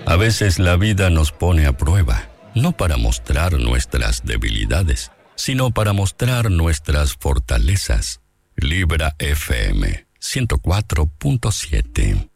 A veces la vida nos pone a prueba, no para mostrar nuestras debilidades, sino para mostrar nuestras fortalezas. Libra FM 104.7.